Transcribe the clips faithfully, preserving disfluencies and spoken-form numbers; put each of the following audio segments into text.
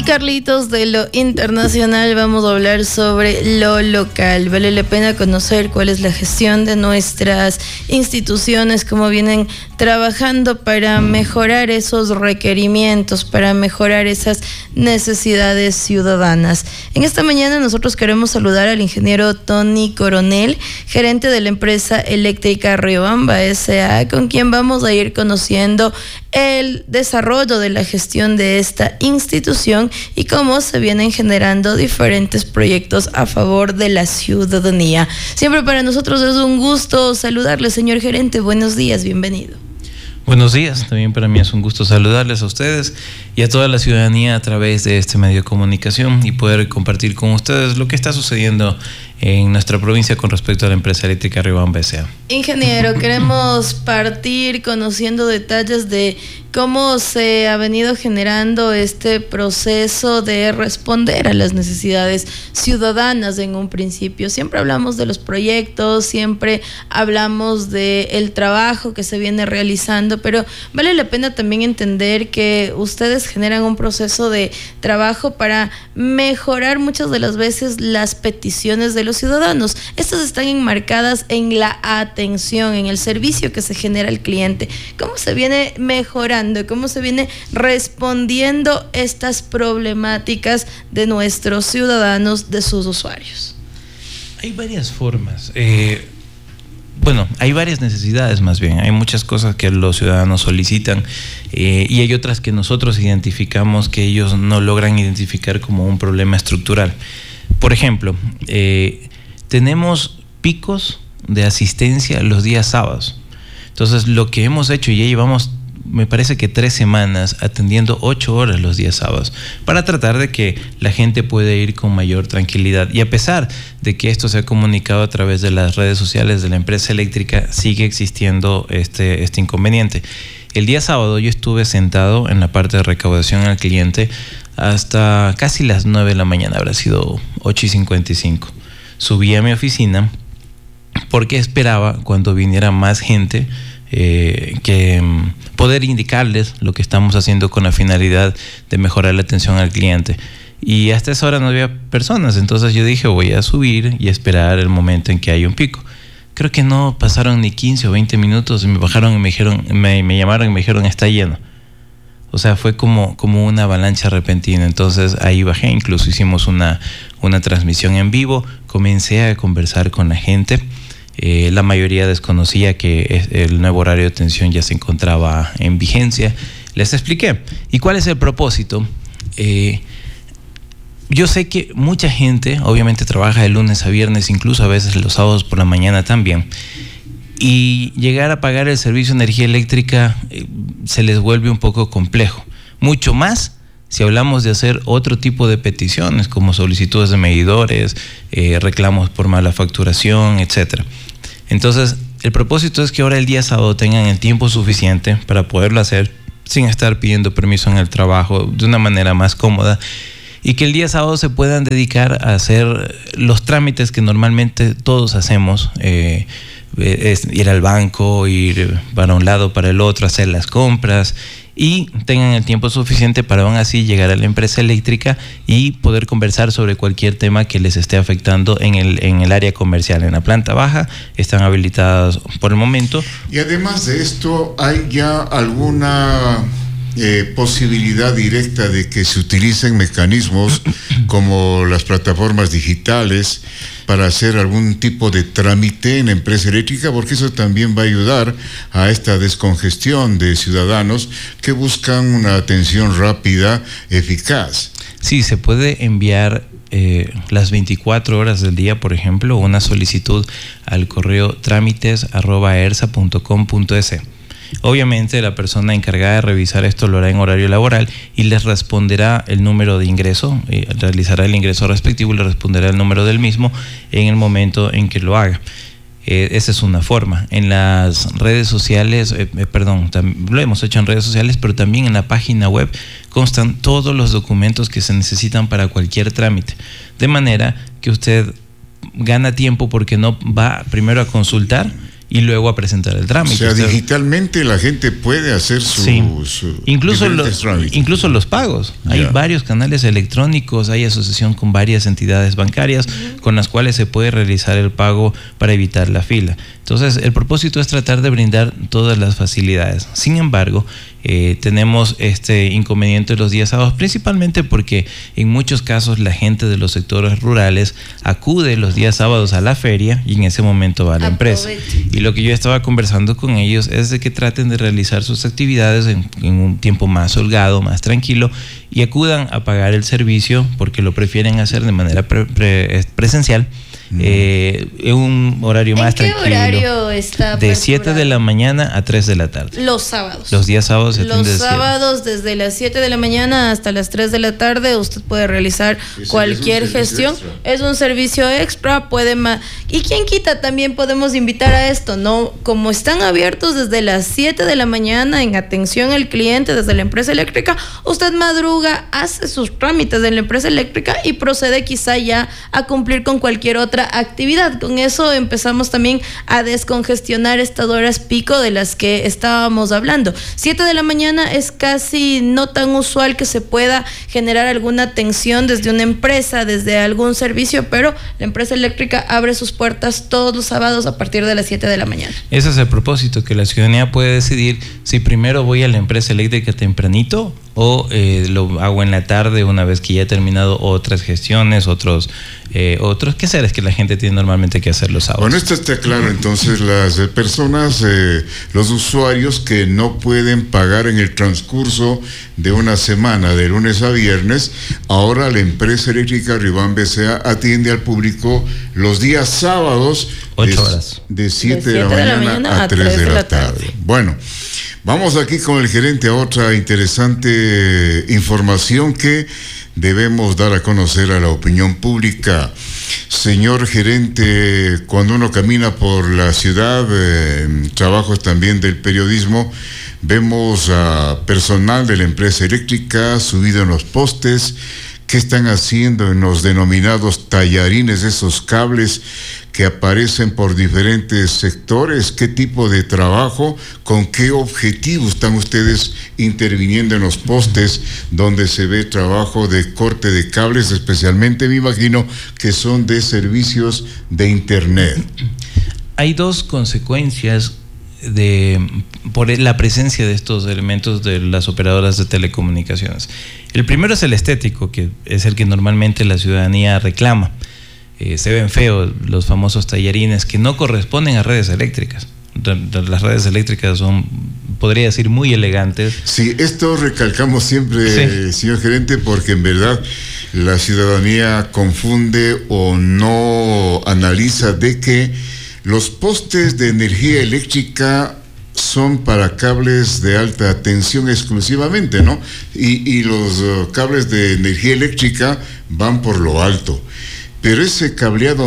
Carlitos, de lo internacional vamos a hablar sobre lo local. Vale la pena conocer cuál es la gestión de nuestras instituciones, cómo vienen trabajando para mejorar esos requerimientos, para mejorar esas necesidades ciudadanas. En esta mañana nosotros queremos saludar al ingeniero Tony Coronel, gerente de la empresa eléctrica Riobamba S A, con quien vamos a ir conociendo el desarrollo de la gestión de esta institución y cómo se vienen generando diferentes proyectos a favor de la ciudadanía. Siempre para nosotros es un gusto saludarle, señor gerente. Buenos días, bienvenido. Buenos días, también para mí es un gusto saludarles a ustedes y a toda la ciudadanía a través de este medio de comunicación y poder compartir con ustedes lo que está sucediendo en nuestra provincia con respecto a la empresa eléctrica Riobamba S A. Ingeniero, queremos partir conociendo detalles de cómo se ha venido generando este proceso de responder a las necesidades ciudadanas en un principio. Siempre hablamos de los proyectos, siempre hablamos del trabajo que se viene realizando, pero vale la pena también entender que ustedes generan un proceso de trabajo para mejorar muchas de las veces las peticiones de los ciudadanos. Estas están enmarcadas en la atención, en el servicio que se genera al cliente. ¿Cómo se viene mejorando? ¿Cómo se viene respondiendo estas problemáticas de nuestros ciudadanos, de sus usuarios? Hay varias formas. Eh, bueno, hay varias necesidades más bien. Hay muchas cosas que los ciudadanos solicitan eh, y hay otras que nosotros identificamos que ellos no logran identificar como un problema estructural. Por ejemplo, eh, tenemos picos de asistencia los días sábados. Entonces, lo que hemos hecho, y ya llevamos, me parece que tres semanas atendiendo ocho horas los días sábados para tratar de que la gente pueda ir con mayor tranquilidad. Y a pesar de que esto se ha comunicado a través de las redes sociales de la empresa eléctrica, sigue existiendo este, este inconveniente. El día sábado yo estuve sentado en la parte de recaudación al cliente hasta casi las nueve de la mañana, habrá sido ocho y cincuenta y cinco. Subí a mi oficina porque esperaba cuando viniera más gente eh, que poder indicarles lo que estamos haciendo con la finalidad de mejorar la atención al cliente. Y hasta esa hora no había personas, entonces yo dije voy a subir y esperar el momento en que haya un pico. Creo que no pasaron ni quince o veinte minutos y me bajaron y me dijeron, me, me llamaron y me dijeron está lleno. O sea, fue como, como una avalancha repentina. Entonces ahí bajé, incluso hicimos una, una transmisión en vivo, comencé a conversar con la gente. Eh, la mayoría desconocía que el nuevo horario de atención ya se encontraba en vigencia. Les expliqué. ¿Y cuál es el propósito? Eh, yo sé que mucha gente obviamente trabaja de lunes a viernes, incluso a veces los sábados por la mañana también. Y llegar a pagar el servicio de energía eléctrica eh, se les vuelve un poco complejo. Mucho más si hablamos de hacer otro tipo de peticiones como solicitudes de medidores, eh, reclamos por mala facturación, etcétera. Entonces, el propósito es que ahora el día sábado tengan el tiempo suficiente para poderlo hacer sin estar pidiendo permiso en el trabajo, de una manera más cómoda, y que el día sábado se puedan dedicar a hacer los trámites que normalmente todos hacemos, eh, es ir al banco, ir para un lado, para el otro, hacer las compras y tengan el tiempo suficiente para aún así llegar a la empresa eléctrica y poder conversar sobre cualquier tema que les esté afectando en el, en el área comercial. En la planta baja están habilitadas por el momento. Y además de esto, ¿hay ya alguna eh, posibilidad directa de que se utilicen mecanismos como las plataformas digitales para hacer algún tipo de trámite en la empresa eléctrica? Porque eso también va a ayudar a esta descongestión de ciudadanos que buscan una atención rápida, eficaz. Sí, se puede enviar eh, las veinticuatro horas del día, por ejemplo, una solicitud al correo trámites arroba ersa punto com punto es. Obviamente la persona encargada de revisar esto lo hará en horario laboral y les responderá el número de ingreso, eh, realizará el ingreso respectivo y le responderá el número del mismo en el momento en que lo haga. Eh, esa es una forma. En las redes sociales, eh, eh, perdón, tam- lo hemos hecho en redes sociales, pero también en la página web constan todos los documentos que se necesitan para cualquier trámite. De manera que usted gana tiempo porque no va primero a consultar y luego a presentar el trámite. O sea, Usted, digitalmente la gente puede hacer su, sí. su incluso los, incluso los pagos. Yeah. Hay varios canales electrónicos, hay asociación con varias entidades bancarias uh-huh. con las cuales se puede realizar el pago para evitar la fila. Entonces, el propósito es tratar de brindar todas las facilidades. Sin embargo, eh, tenemos este inconveniente los días sábados, principalmente porque en muchos casos la gente de los sectores rurales acude los días sábados a la feria y en ese momento va a la empresa. Y lo que yo estaba conversando con ellos es de que traten de realizar sus actividades en, en un tiempo más holgado, más tranquilo, y acudan a pagar el servicio porque lo prefieren hacer de manera pre, pre, presencial. Eh, en un horario más tranquilo. ¿En qué horario está? De siete de la mañana a tres de la tarde. Los sábados. Los días sábados. Se Los sábados desde las siete de la mañana hasta las tres de la tarde usted puede realizar ¿Ese cualquier es gestión. Extra? Es un servicio extra. Puede ma- y quien quita también podemos invitar a esto, ¿no? Como están abiertos desde las siete de la mañana en atención al cliente desde la empresa eléctrica, usted madruga, hace sus trámites de la empresa eléctrica y procede quizá ya a cumplir con cualquier otra actividad. Con eso empezamos también a descongestionar estas horas pico de las que estábamos hablando. siete de la mañana es casi no tan usual que se pueda generar alguna tensión desde una empresa, desde algún servicio, pero la empresa eléctrica abre sus puertas todos los sábados a partir de las siete de la mañana. Ese es el propósito, que la ciudadanía puede decidir si primero voy a la empresa eléctrica tempranito o eh, lo hago en la tarde una vez que ya he terminado otras gestiones, otros eh, otros quehaceres que la gente tiene normalmente que hacer los sábados. Bueno, esto está claro. Entonces, las eh, personas, eh, los usuarios que no pueden pagar en el transcurso de una semana, de lunes a viernes, ahora la empresa eléctrica Riobamba S A atiende al público los días sábados ocho horas de siete de, de, de la mañana a tres de la tarde. tarde. Bueno, vamos aquí con el gerente a otra interesante información que debemos dar a conocer a la opinión pública. Señor gerente, cuando uno camina por la ciudad, eh, trabajos también del periodismo, vemos a personal de la empresa eléctrica subido en los postes. ¿Qué están haciendo en los denominados tallarines, esos cables que aparecen por diferentes sectores? ¿Qué tipo de trabajo? ¿Con qué objetivo están ustedes interviniendo en los postes donde se ve trabajo de corte de cables? Especialmente me imagino que son de servicios de internet. Hay dos consecuencias de por la presencia de estos elementos de las operadoras de telecomunicaciones. El primero es el estético, que es el que normalmente la ciudadanía reclama. Eh, se ven feos los famosos tallarines que no corresponden a redes eléctricas. Las redes eléctricas son, podría decir, muy elegantes. Sí, esto recalcamos siempre, sí. Señor gerente, porque en verdad la ciudadanía confunde o no analiza de que los postes de energía eléctrica son para cables de alta tensión exclusivamente, ¿no? Y, y los uh, cables de energía eléctrica van por lo alto. Pero ese cableado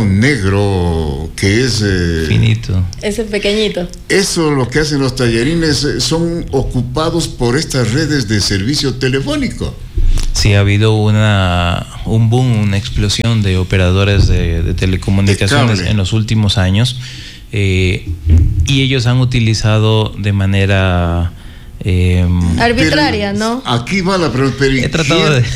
negro que es... Eh, finito. Ese pequeñito. Eso lo que hacen los tallarines, eh, son ocupados por estas redes de servicio telefónico. Sí, ha habido una un boom, una explosión de operadores de, de telecomunicaciones de en los últimos años, eh, y ellos han utilizado de manera eh, arbitraria, pero, ¿no? Aquí va la pregunta. He tratado de...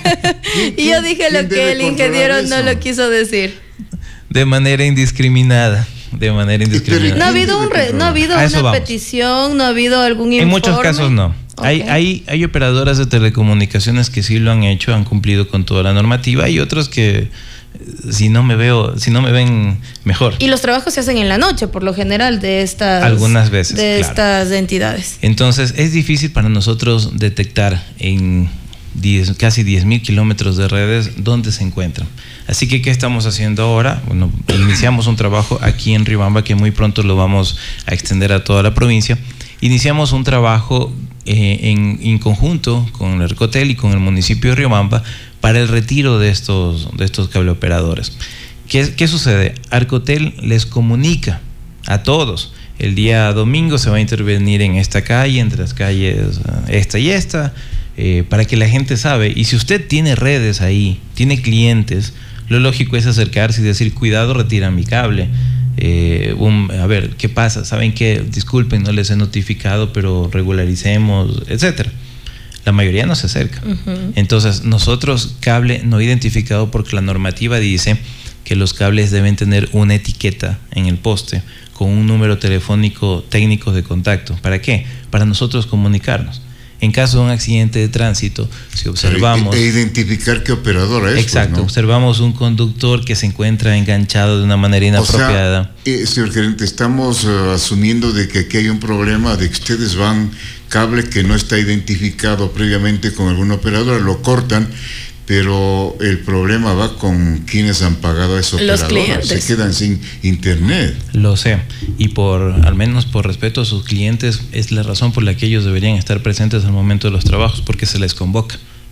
y yo dije lo que el ingeniero no lo quiso decir. De manera indiscriminada. De manera indiscriminada. No ha habido, un re, no ha habido una vamos. petición, no ha habido algún informe. En muchos casos no. Okay. Hay, hay, hay operadoras de telecomunicaciones que sí lo han hecho, han cumplido con toda la normativa, y otros que si no me veo, si no me ven, mejor. Y los trabajos se hacen en la noche, por lo general, de estas algunas veces de claro. estas entidades. Entonces es difícil para nosotros detectar en diez, casi diez mil kilómetros de redes dónde se encuentran. Así que, ¿qué estamos haciendo ahora? Bueno, iniciamos un trabajo aquí en Riobamba que muy pronto lo vamos a extender a toda la provincia. Iniciamos un trabajo eh, en, en conjunto con el Arcotel y con el municipio de Riobamba para el retiro de estos, de estos cableoperadores. ¿Qué, ¿Qué sucede? Arcotel les comunica a todos. El día domingo se va a intervenir en esta calle, entre las calles esta y esta, eh, para que la gente sabe. Y si usted tiene redes ahí, tiene clientes, lo lógico es acercarse y decir, cuidado, retira mi cable. eh, un, a ver, ¿qué pasa? ¿Saben qué? Disculpen, no les he notificado, pero regularicemos, etcétera. La mayoría no se acerca. Uh-huh. Entonces, nosotros, cable no identificado, porque la normativa dice que los cables deben tener una etiqueta en el poste con un número telefónico técnico de contacto. ¿Para qué? Para nosotros comunicarnos. En caso de un accidente de tránsito, si observamos... E identificar qué operadora es. Exacto, pues, ¿no? Observamos un conductor que se encuentra enganchado de una manera inapropiada. O sea, eh, señor gerente, estamos uh, asumiendo de que aquí hay un problema de que ustedes van cable que no está identificado previamente con alguna operadora, lo cortan, pero el problema va con quienes han pagado a esa operadora. Los clientes. Se quedan sin internet. Lo sé, y por, al menos por respeto a sus clientes, es la razón por la que ellos deberían estar presentes al momento de los trabajos, porque se les convoca.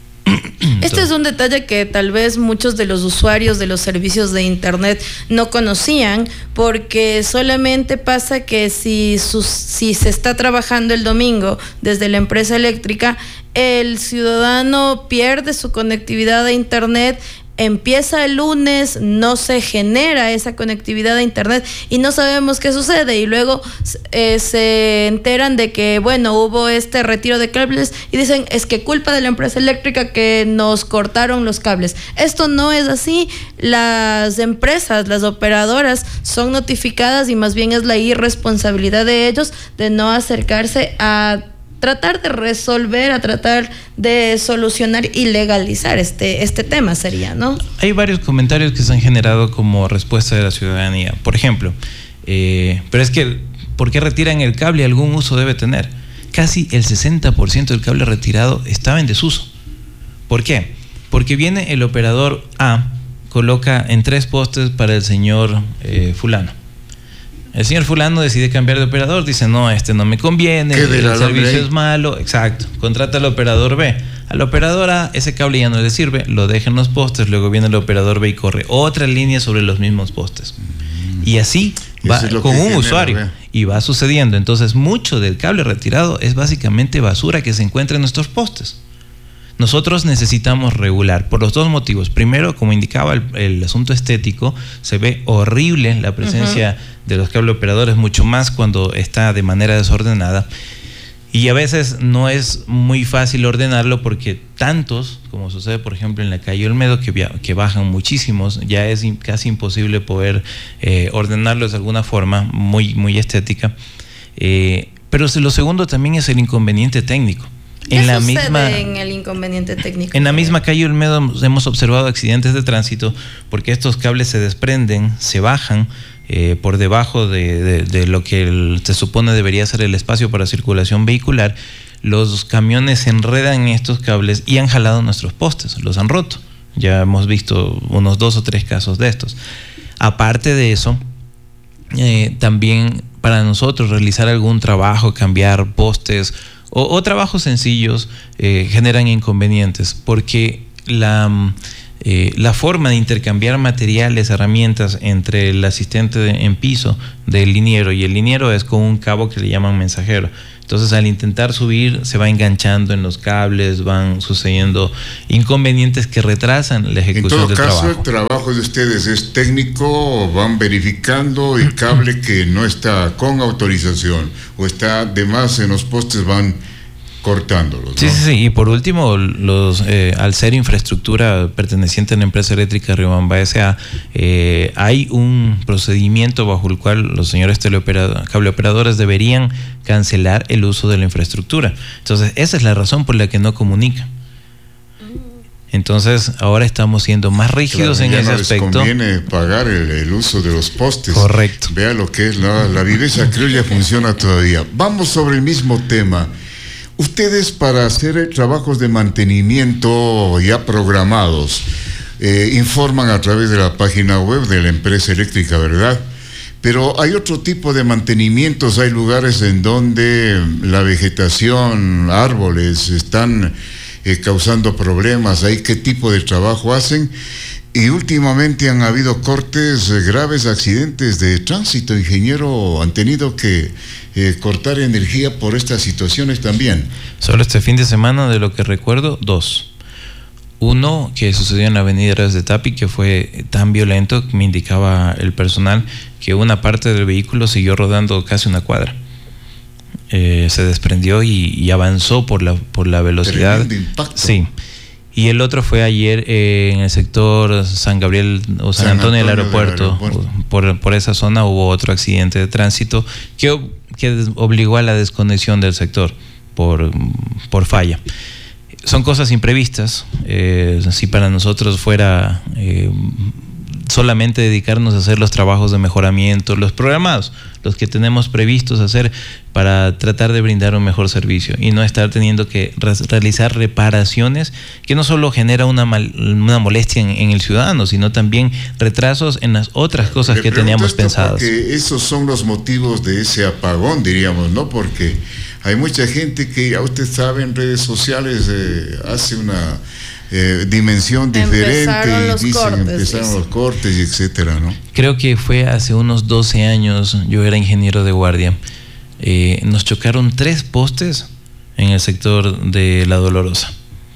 Este es un detalle que tal vez muchos de los usuarios de los servicios de internet no conocían, porque solamente pasa que si, sus, si se está trabajando el domingo desde la empresa eléctrica, el ciudadano pierde su conectividad a internet, empieza el lunes, no se genera esa conectividad a internet y no sabemos qué sucede, y luego eh, se enteran de que, bueno, hubo este retiro de cables y dicen, es que culpa de la empresa eléctrica que nos cortaron los cables. Esto no es así. Las empresas, las operadoras son notificadas y más bien es la irresponsabilidad de ellos de no acercarse a tratar de resolver, a tratar de solucionar y legalizar este, este tema sería, ¿no? Hay varios comentarios que se han generado como respuesta de la ciudadanía. Por ejemplo, eh, pero es que, ¿por qué retiran el cable? Algún uso debe tener. Casi el sesenta por ciento del cable retirado estaba en desuso. ¿Por qué? Porque viene el operador A, coloca en tres postes para el señor eh, fulano. El señor fulano decide cambiar de operador, dice, no, este no me conviene, el, el servicio es malo, exacto, contrata al operador B. Al operador A, ese cable ya no le sirve, lo deja en los postes, luego viene el operador B y corre otra línea sobre los mismos postes. Y así va con un usuario, ¿ve? Y va sucediendo. Entonces, mucho del cable retirado es básicamente basura que se encuentra en nuestros postes. Nosotros necesitamos regular por los dos motivos. Primero, como indicaba el, el asunto estético, se ve horrible la presencia uh-huh. de los cableoperadores, mucho más cuando está de manera desordenada. Y a veces no es muy fácil ordenarlo porque tantos, como sucede por ejemplo en la calle Olmedo, que, que bajan muchísimos, ya es casi imposible poder eh, ordenarlos de alguna forma muy, muy estética. Eh, pero lo segundo también es el inconveniente técnico. ¿Qué en la sucede misma, en el inconveniente técnico? En la misma calle Olmedo hemos observado accidentes de tránsito porque estos cables se desprenden, se bajan eh, por debajo de, de, de lo que el, se supone debería ser el espacio para circulación vehicular. Los camiones se enredan en estos cables y han jalado nuestros postes, los han roto. Ya hemos visto unos dos o tres casos de estos. Aparte de eso, eh, también para nosotros realizar algún trabajo, cambiar postes O, o trabajos sencillos eh, generan inconvenientes porque la, eh, la forma de intercambiar materiales, herramientas entre el asistente de, en piso del liniero y el liniero es con un cabo que le llaman mensajero. Entonces, al intentar subir, se va enganchando en los cables, van sucediendo inconvenientes que retrasan la ejecución del trabajo. En todo caso, el trabajo de ustedes es técnico, van verificando el cable que no está con autorización o está de más en los postes, van cortándolos, ¿no? Sí, sí, sí. Y por último, los, eh, al ser infraestructura perteneciente a la empresa eléctrica Riobamba S A, eh, hay un procedimiento bajo el cual los señores teleoperadores, cableoperadores deberían cancelar el uso de la infraestructura. Entonces, esa es la razón por la que no comunican. Entonces, ahora estamos siendo más rígidos claro, en ese no aspecto. Les conviene pagar el, el uso de los postes. Correcto. Vea lo que es la, la viveza criolla funciona todavía. Vamos sobre el mismo tema. Ustedes, para hacer trabajos de mantenimiento ya programados, eh, informan a través de la página web de la empresa eléctrica, ¿verdad? Pero hay otro tipo de mantenimientos, hay lugares en donde la vegetación, árboles, están eh, causando problemas, ¿hay qué tipo de trabajo hacen? Y últimamente han habido cortes, eh, graves accidentes de tránsito, ingeniero, han tenido que eh, cortar energía por estas situaciones también. Solo este fin de semana, de lo que recuerdo, dos. Uno que sucedió en la avenida Héroes de Tapi, que fue tan violento que me indicaba el personal que una parte del vehículo siguió rodando casi una cuadra. Eh, se desprendió y, y avanzó por la, por la velocidad. Tremendo impacto. Sí. Y el otro fue ayer eh, en el sector San Gabriel o San, San Antonio, Antonio del aeropuerto. aeropuerto. Por, por esa zona hubo otro accidente de tránsito que, que obligó a la desconexión del sector por, por falla. Son cosas imprevistas. Eh, si para nosotros fuera eh, solamente dedicarnos a hacer los trabajos de mejoramiento, los programados, los que tenemos previstos hacer para tratar de brindar un mejor servicio y no estar teniendo que re realizar reparaciones que no solo genera una, mal, una molestia en, en el ciudadano, sino también retrasos en las otras cosas Le que teníamos pensadas. Porque esos son los motivos de ese apagón, diríamos, ¿no? Porque hay mucha gente que, ya usted sabe, en redes sociales eh, hace una eh, dimensión diferente. Empezaron los y dicen, cortes. Empezaron sí. los cortes y etcétera, ¿no? Creo que fue hace unos doce años, yo era ingeniero de guardia. Eh, nos chocaron tres postes en el sector de La Dolorosa.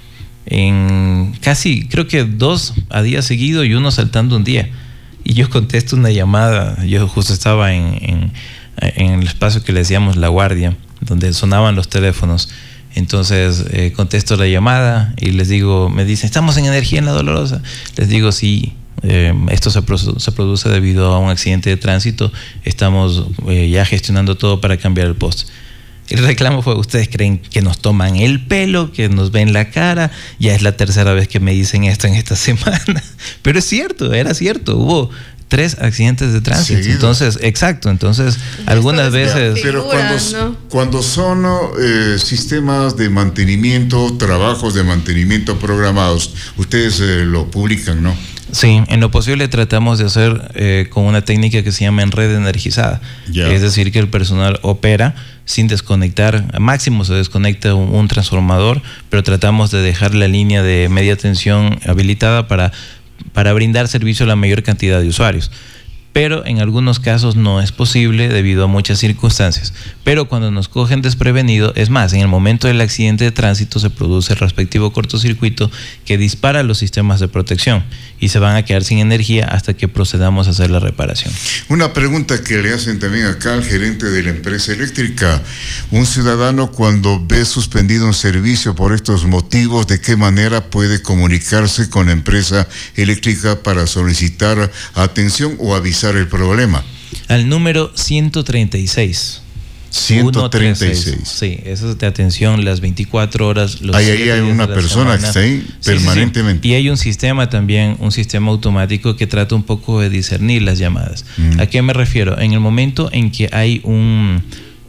En casi, creo que dos a día seguido y uno saltando un día. Y yo contesto una llamada, yo justo estaba en, en, en el espacio que le decíamos La Guardia, donde sonaban los teléfonos. Entonces eh, contesto la llamada y les digo, me dicen, ¿estamos en energía en La Dolorosa? Les digo, sí, eh, esto se, produ se produce debido a un accidente de tránsito, estamos eh, ya gestionando todo para cambiar el poste. El reclamo fue, ¿ustedes creen que nos toman el pelo, que nos ven la cara? Ya es la tercera vez que me dicen esto en esta semana. Pero es cierto, era cierto, hubo tres accidentes de tránsito. Seguido. Entonces, exacto, entonces ya algunas veces... Pero cuando, ¿no? cuando son eh, sistemas de mantenimiento, trabajos de mantenimiento programados, ustedes eh, lo publican, ¿no? Sí, en lo posible tratamos de hacer eh, con una técnica que se llama en red energizada. Yeah. Es decir, que el personal opera sin desconectar, máximo se desconecta un, un transformador, pero tratamos de dejar la línea de media tensión habilitada para, para brindar servicio a la mayor cantidad de usuarios. Pero en algunos casos no es posible debido a muchas circunstancias. Pero cuando nos cogen desprevenido, es más, en el momento del accidente de tránsito se produce el respectivo cortocircuito que dispara los sistemas de protección y se van a quedar sin energía hasta que procedamos a hacer la reparación. Una pregunta que le hacen también acá al gerente de la empresa eléctrica. Un ciudadano, cuando ve suspendido un servicio por estos motivos, ¿de qué manera puede comunicarse con la empresa eléctrica para solicitar atención o avisar el problema? Al número ciento treinta y seis. ciento treinta y seis. Sí, eso es de atención las veinticuatro horas. Los ahí, ahí hay una persona semana. que está ahí sí, permanentemente. Sí, sí. Y hay un sistema también, un sistema automático que trata un poco de discernir las llamadas. Mm. ¿A qué me refiero? En el momento en que hay un,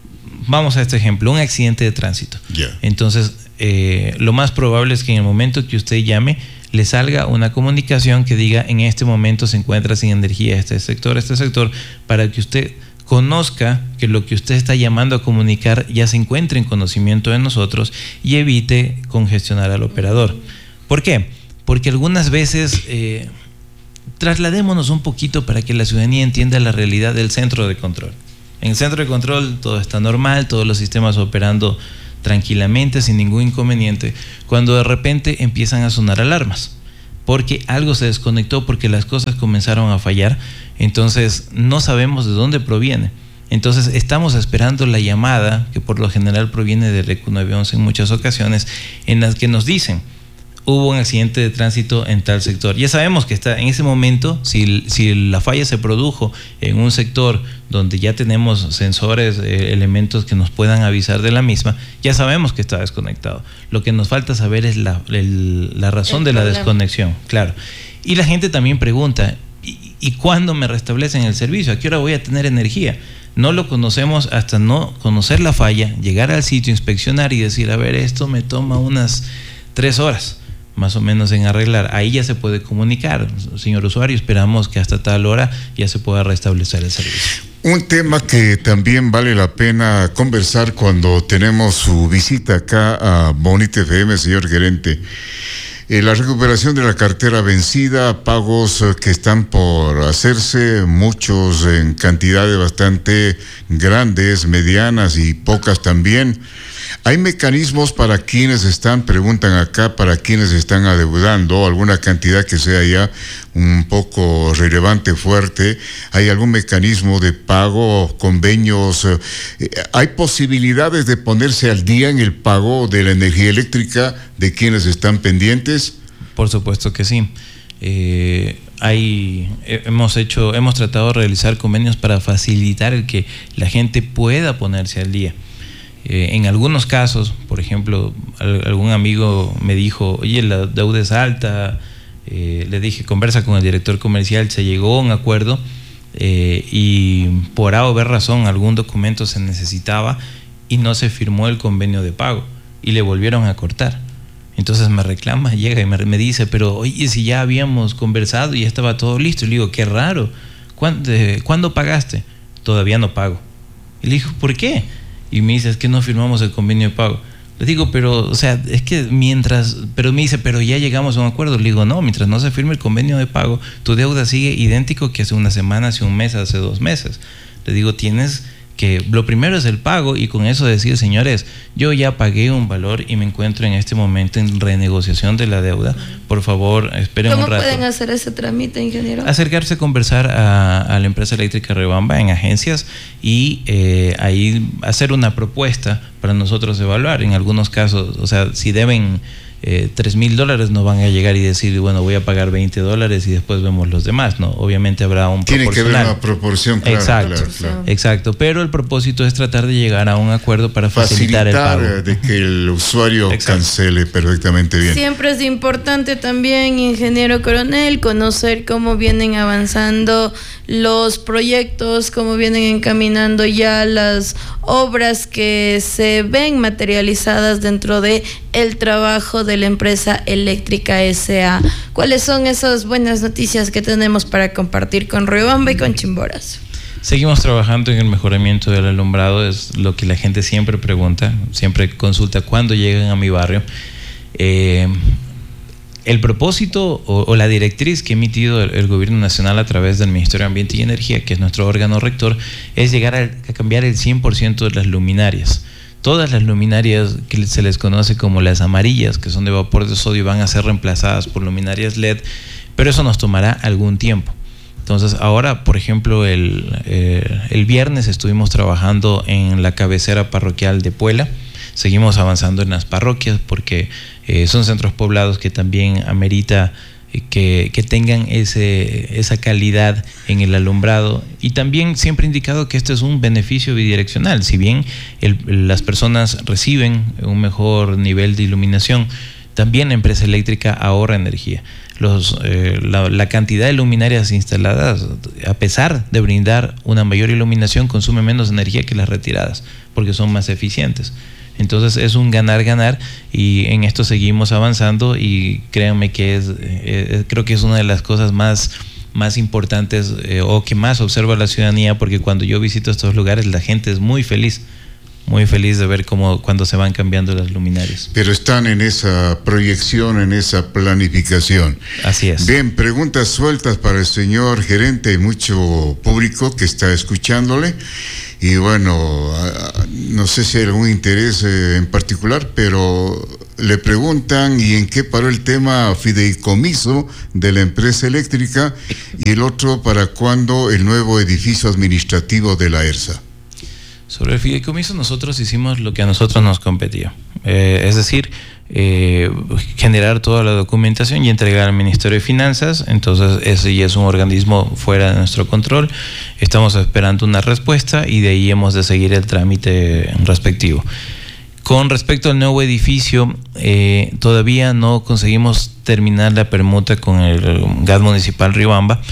vamos a este ejemplo, un accidente de tránsito. Yeah. Entonces, eh, lo más probable es que en el momento que usted llame, le salga una comunicación que diga en este momento se encuentra sin energía este sector, este sector, para que usted conozca que lo que usted está llamando a comunicar ya se encuentre en conocimiento de nosotros y evite congestionar al operador. ¿Por qué? Porque algunas veces eh, trasladémonos un poquito para que la ciudadanía entienda la realidad del centro de control. En el centro de control todo está normal, todos los sistemas operando tranquilamente, sin ningún inconveniente, cuando de repente empiezan a sonar alarmas, porque algo se desconectó, porque las cosas comenzaron a fallar, entonces no sabemos de dónde proviene. Entonces estamos esperando la llamada, que por lo general proviene del E Q nueve once en muchas ocasiones, en las que nos dicen, hubo un accidente de tránsito en tal sector. Ya sabemos que está en ese momento, si, si la falla se produjo en un sector donde ya tenemos sensores, eh, elementos que nos puedan avisar de la misma, ya sabemos que está desconectado. Lo que nos falta saber es la, el, la razón el de problema. La desconexión, claro. Y la gente también pregunta, ¿y, ¿y cuándo me restablecen el servicio? ¿A qué hora voy a tener energía? No lo conocemos hasta no conocer la falla, llegar al sitio, inspeccionar y decir, a ver, esto me toma unas tres horas. Más o menos en arreglar, ahí ya se puede comunicar, señor usuario, esperamos que hasta tal hora ya se pueda restablecer el servicio. Un tema que también vale la pena conversar cuando tenemos su visita acá a Bonita F M, señor gerente, eh, la recuperación de la cartera vencida, pagos eh, que están por hacerse, muchos en cantidades bastante grandes, medianas y pocas también. ¿Hay mecanismos para quienes están, preguntan acá, para quienes están adeudando alguna cantidad que sea ya un poco relevante, fuerte? ¿Hay algún mecanismo de pago, convenios? ¿Hay posibilidades de ponerse al día en el pago de la energía eléctrica de quienes están pendientes? Por supuesto que sí. Eh, hay, hemos hecho, hemos tratado de realizar convenios para facilitar el que la gente pueda ponerse al día. Eh, en algunos casos, por ejemplo, al, algún amigo me dijo, oye, la deuda es alta, eh, le dije, conversa con el director comercial, se llegó a un acuerdo eh, y por A o B razón algún documento se necesitaba y no se firmó el convenio de pago y le volvieron a cortar. Entonces me reclama, llega y me, me dice, pero oye, si ya habíamos conversado y ya estaba todo listo. Y le digo, qué raro, ¿cuándo, eh, ¿cuándo pagaste? Todavía no pago. Y le digo, ¿por qué? Y me dice, es que no firmamos el convenio de pago. Le digo, pero, o sea, es que mientras, pero me dice, pero ya llegamos a un acuerdo. Le digo, no, mientras no se firme el convenio de pago, tu deuda sigue idéntico que hace una semana, hace un mes, hace dos meses. Le digo, tienes que, lo primero es el pago y con eso decir, señores, yo ya pagué un valor y me encuentro en este momento en renegociación de la deuda. Por favor, esperen un rato. ¿Cómo pueden hacer ese trámite, ingeniero? Acercarse a conversar a, a la empresa eléctrica Riobamba en agencias y eh, ahí hacer una propuesta para nosotros evaluar. En algunos casos, o sea, si deben eh, tres mil dólares, no van a llegar y decir, bueno, voy a pagar veinte dólares y después vemos los demás. No, obviamente habrá un Tiene proporcional. que haber una proporción, claro. Exacto, claro, claro. exacto. Pero el propósito es tratar de llegar a un acuerdo para facilitar, facilitar el pago. De que el usuario exacto. cancele perfectamente bien. Siempre es importante también, ingeniero coronel, conocer cómo vienen avanzando los proyectos, cómo vienen encaminando ya las obras que se ven materializadas dentro de el trabajo de la empresa eléctrica S A. ¿Cuáles son esas buenas noticias que tenemos para compartir con Riobamba y con Chimborazo? Seguimos trabajando en el mejoramiento del alumbrado, es lo que la gente siempre pregunta, siempre consulta cuándo llegan a mi barrio. Eh, el propósito o, o la directriz que ha emitido el, el Gobierno Nacional a través del Ministerio de Ambiente y Energía, que es nuestro órgano rector, es llegar a, a cambiar el cien por ciento de las luminarias. Todas las luminarias que se les conoce como las amarillas, que son de vapor de sodio, van a ser reemplazadas por luminarias L E D, pero eso nos tomará algún tiempo. Entonces ahora, por ejemplo, el, eh, el viernes estuvimos trabajando en la cabecera parroquial de Puela. Seguimos avanzando en las parroquias porque eh, son centros poblados que también amerita eh, que, que tengan ese, esa calidad en el alumbrado. Y también siempre he indicado que este es un beneficio bidireccional. Si bien el, las personas reciben un mejor nivel de iluminación, también la empresa eléctrica ahorra energía. Los, eh, la, la cantidad de luminarias instaladas, a pesar de brindar una mayor iluminación, consume menos energía que las retiradas, porque son más eficientes. Entonces es un ganar-ganar y en esto seguimos avanzando y créanme que es, eh, creo que es una de las cosas más, más importantes eh, o que más observa la ciudadanía, porque cuando yo visito estos lugares la gente es muy feliz. Muy feliz de ver cómo cuando se van cambiando las luminarias. Pero están en esa proyección, en esa planificación. Así es. Bien, preguntas sueltas para el señor gerente. Hay mucho público que está escuchándole. Y bueno, no sé si hay algún interés en particular, pero le preguntan ¿y en qué paró el tema fideicomiso de la empresa eléctrica? Y el otro, ¿para cuándo el nuevo edificio administrativo de la ERSA? Sobre el fideicomiso nosotros hicimos lo que a nosotros nos competía, eh, es decir, eh, generar toda la documentación y entregar al Ministerio de Finanzas. Entonces ese ya es un organismo fuera de nuestro control, estamos esperando una respuesta y de ahí hemos de seguir el trámite respectivo. Con respecto al nuevo edificio, eh, todavía no conseguimos terminar la permuta con el gas municipal Riobamba.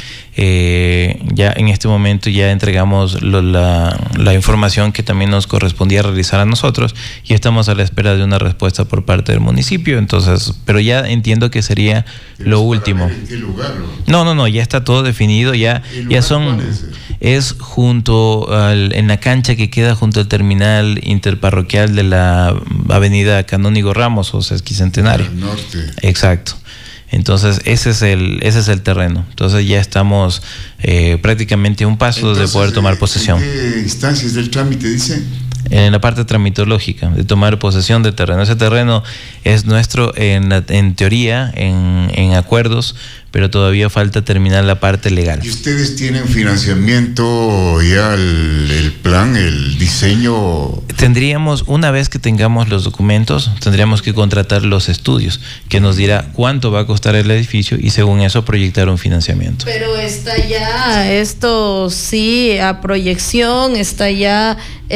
Eh, ya en este momento ya entregamos lo, la, la información que también nos correspondía realizar a nosotros y estamos a la espera de una respuesta por parte del municipio. Entonces, pero ya entiendo que sería lo último. ¿En qué lugar? No, no, no, ya está todo definido, ya, ya son, es? es junto al, en la cancha que queda junto al terminal interparroquial de la avenida Canónigo Ramos, o sea, Sesquicentenario. Al norte. Exacto. Entonces ese es el ese es el terreno. Entonces ya estamos eh, prácticamente a un paso Entonces, de poder tomar posesión. ¿En qué instancias del trámite dice? en la parte tramitológica, de tomar posesión del terreno. Ese terreno es nuestro en, la, en teoría, en, en acuerdos, pero todavía falta terminar la parte legal. ¿Y ustedes tienen financiamiento ya, el, el plan, el diseño? Tendríamos, una vez que tengamos los documentos, tendríamos que contratar los estudios, que nos dirá cuánto va a costar el edificio y según eso proyectar un financiamiento. Pero está ya, esto sí, a proyección, está ya,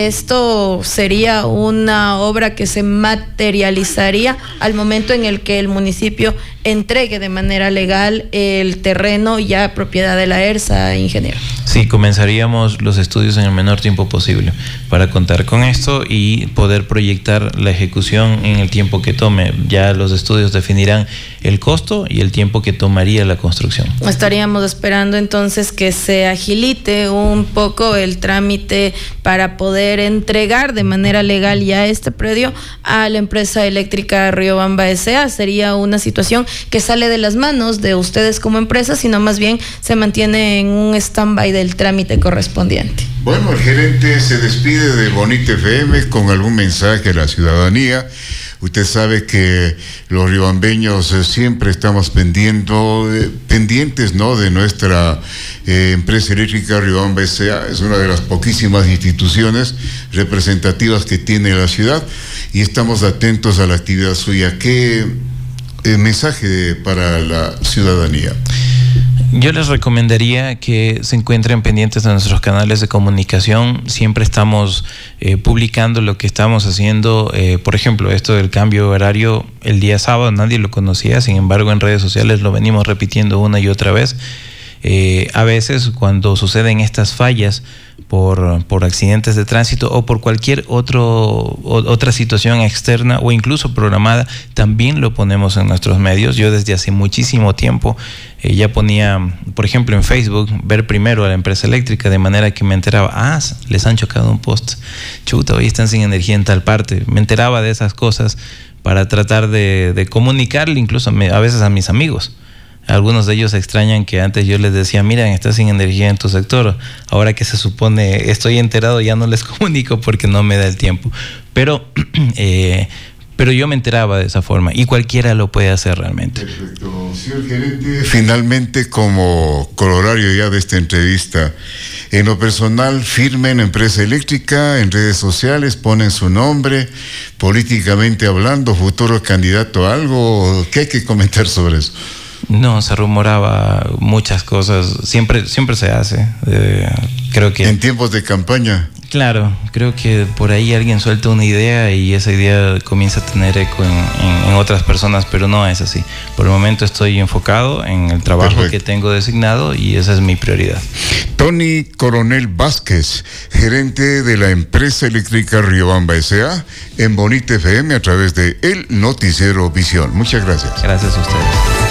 esto sería una obra que se materializaría al momento en el que el municipio entregue de manera legal el terreno ya propiedad de la ERSA, ingeniero. Sí, comenzaríamos los estudios en el menor tiempo posible para contar con esto y poder proyectar la ejecución en el tiempo que tome. Ya los estudios definirán el costo y el tiempo que tomaría la construcción. Estaríamos esperando entonces que se agilite un poco el trámite para poder entregar de manera legal ya este predio a la empresa eléctrica Riobamba S A Sería una situación que sale de las manos de ustedes como empresa, sino más bien se mantiene en un stand-by del trámite correspondiente. Bueno, el gerente se despide de Bonita F M con algún mensaje a la ciudadanía. Usted sabe que los riobambeños eh, siempre estamos pendiendo, eh, pendientes, ¿no?, de nuestra eh, empresa eléctrica Riobamba S A Es una de las poquísimas instituciones representativas que tiene la ciudad y estamos atentos a la actividad suya. ¿Qué eh, mensaje para la ciudadanía? Yo les recomendaría que se encuentren pendientes de nuestros canales de comunicación. Siempre estamos eh, publicando lo que estamos haciendo. Eh, por ejemplo, esto del cambio horario el día sábado nadie lo conocía, sin embargo en redes sociales lo venimos repitiendo una y otra vez. Eh, a veces cuando suceden estas fallas por, por accidentes de tránsito o por cualquier otro, o, otra situación externa o incluso programada, también lo ponemos en nuestros medios. Yo desde hace muchísimo tiempo eh, ya ponía, por ejemplo en Facebook, ver primero a la empresa eléctrica, de manera que me enteraba, ah, les han chocado un poste, chuta, hoy están sin energía en tal parte. Me enteraba de esas cosas para tratar de, de comunicarle incluso a, me, a veces a mis amigos. Algunos de ellos extrañan que antes yo les decía, miren, estás sin energía en tu sector. Ahora que se supone estoy enterado, ya no les comunico porque no me da el tiempo. Pero, eh, pero yo me enteraba de esa forma y cualquiera lo puede hacer realmente. Perfecto. Señor gerente, finalmente como colorario ya de esta entrevista, en lo personal, firme en empresa eléctrica, en redes sociales, ponen su nombre, políticamente hablando, futuro candidato a algo. ¿Qué hay que comentar sobre eso? No, se rumoraba muchas cosas, siempre siempre se hace, eh, creo que... En tiempos de campaña. Claro, creo que por ahí alguien suelta una idea y esa idea comienza a tener eco en, en, en otras personas, pero no es así. Por el momento estoy enfocado en el trabajo Perfecto. que tengo designado y esa es mi prioridad. Tony Coronel Vázquez, gerente de la empresa eléctrica Riobamba S A en Bonita F M a través de El Noticiero Visión. Muchas gracias. Gracias a ustedes.